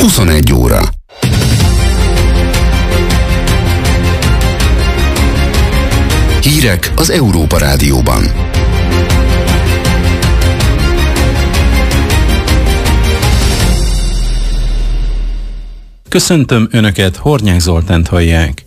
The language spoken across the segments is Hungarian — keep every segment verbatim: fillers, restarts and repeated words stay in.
huszonegy óra. Hírek az Európa Rádióban. Köszöntöm Önöket, Hornyák Zoltánt hallják.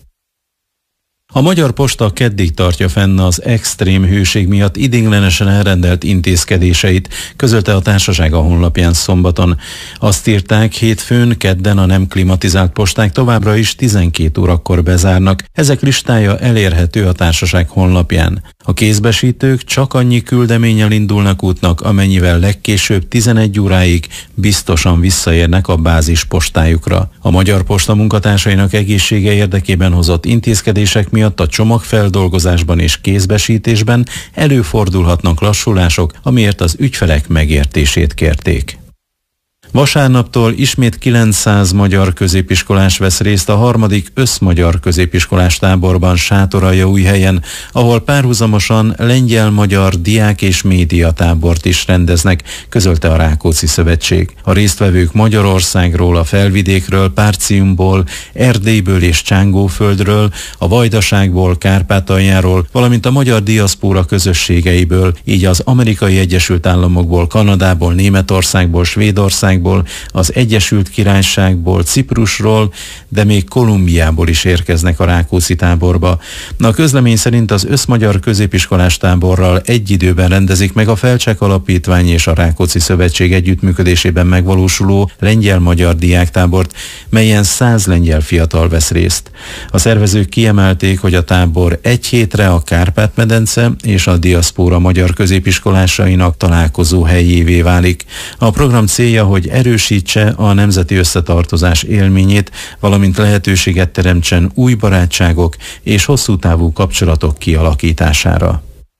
A Magyar Posta keddig tartja fenn az extrém hőség miatt ideiglenesen elrendelt intézkedéseit, közölte a társaság a honlapján szombaton. Azt írták, hétfőn, kedden a nem klimatizált posták továbbra is tizenkét órakor bezárnak. Ezek listája elérhető a társaság honlapján. A kézbesítők csak annyi küldeménnyel indulnak útnak, amennyivel legkésőbb tizenegy óráig biztosan visszaérnek a bázis postájukra. A Magyar Posta munkatársainak egészsége érdekében hozott intézkedések miatt a csomagfeldolgozásban és kézbesítésben előfordulhatnak lassulások, amiért az ügyfelek megértését kérték. Vasárnaptól ismét kilencszáz magyar középiskolás vesz részt a harmadik összmagyar középiskolás táborban Sátoraljaújhelyen, ahol párhuzamosan lengyel-magyar diák és média tábort is rendeznek, közölte a Rákóczi Szövetség. A résztvevők Magyarországról, a Felvidékről, Párciumból, Erdélyből és Csángóföldről, a Vajdaságból, Kárpátaljáról, valamint a magyar diaszpóra közösségeiből, így az Amerikai Egyesült Államokból, Kanadából, Németországból, Svédországból, az Egyesült Királyságból, Ciprusról, de még Kolumbiából is érkeznek a Rákóczi táborba. A közlemény szerint az összmagyar középiskolás táborral egy időben rendezik meg a Felcsek Alapítvány és a Rákóczi Szövetség együttműködésében megvalósuló lengyel-magyar diáktábort, melyen száz lengyel fiatal vesz részt. A szervezők kiemelték, hogy a tábor egy hétre a Kárpát-medence és a diaszpóra magyar középiskolásainak találkozó helyévé válik. A program célja, hogy erősítse a nemzeti összetartozás élményét, valamint lehetőséget teremtsen új barátságok és hosszú távú kapcsolatok kialakítására.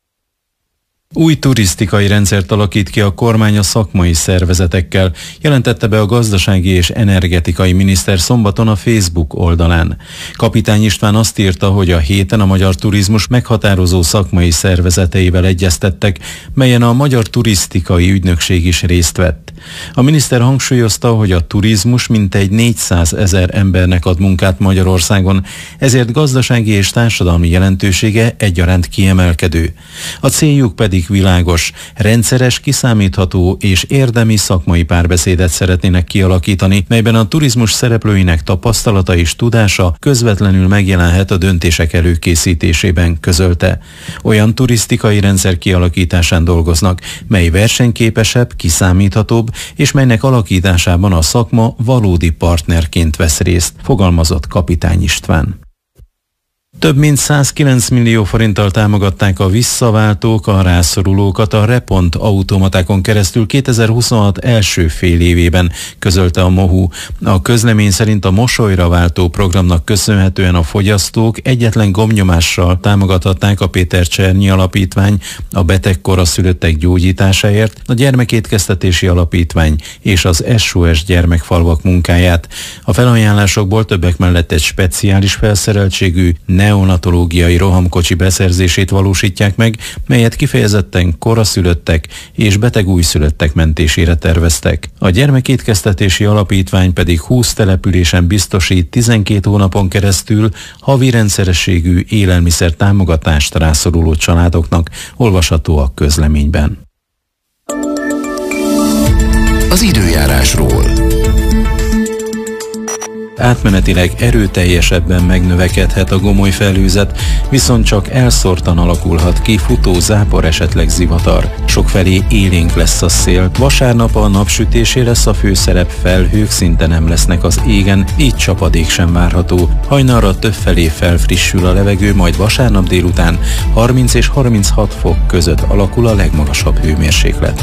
Új turisztikai rendszert alakít ki a kormány a szakmai szervezetekkel, jelentette be a gazdasági és energetikai miniszter szombaton a Facebook oldalán. Kapitány István azt írta, hogy a héten a magyar turizmus meghatározó szakmai szervezeteivel egyeztettek, melyen a Magyar Turisztikai Ügynökség is részt vett. A miniszter hangsúlyozta, hogy a turizmus mintegy négyszázezer embernek ad munkát Magyarországon, ezért gazdasági és társadalmi jelentősége egyaránt kiemelkedő. A céljuk pedig világos, rendszeres, kiszámítható és érdemi szakmai párbeszédet szeretnének kialakítani, melyben a turizmus szereplőinek tapasztalata és tudása közvetlenül megjelenhet a döntések előkészítésében, közölte. Olyan turisztikai rendszer kialakításán dolgoznak, mely versenyképesebb, kiszámíthatóbb, és melynek alakításában a szakma valódi partnerként vesz részt, fogalmazott Kapitány István. Több mint százkilenc millió forinttal támogatták a visszaváltók a rászorulókat a Repont automatákon keresztül kétezer-huszonhat első fél évében, közölte a MOHU. A közlemény szerint a mosolyra váltó programnak köszönhetően a fogyasztók egyetlen gombnyomással támogathatták a Péter Csernyi Alapítvány, a Beteg Koraszülöttek gyógyításáért, a Gyermekétkeztetési Alapítvány és az es o es gyermekfalvak munkáját. A felajánlásokból többek mellett egy speciális felszereltségű neonatológiai rohamkocsi beszerzését valósítják meg, melyet kifejezetten koraszülöttek és beteg újszülöttek mentésére terveztek. A Gyermekétkeztetési Alapítvány pedig húsz településen biztosít tizenkét hónapon keresztül havi rendszerességű élelmiszer támogatást rászoruló családoknak, olvasható a közleményben. Az időjárásról. Átmenetileg erőteljesebben megnövekedhet a gomoly felhőzet, viszont csak elszórtan alakulhat ki futó zápor, esetleg zivatar. Sokfelé élénk lesz a szél. Vasárnap a napsütésé lesz a főszerep, felhők szinte nem lesznek az égen, így csapadék sem várható. Hajnalra többfelé felfrissül a levegő, majd vasárnap délután harminc és harminchat fok között alakul a legmagasabb hőmérséklet.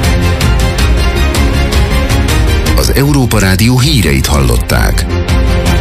Az Európa Rádió híreit hallották.